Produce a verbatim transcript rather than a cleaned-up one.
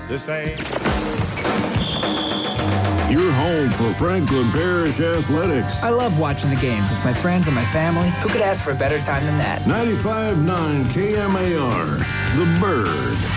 the same. You're home for Franklin Parish Athletics. I love watching the games with my friends and my family. Who could ask for a better time than that? ninety-five point nine K M A R, The Bird.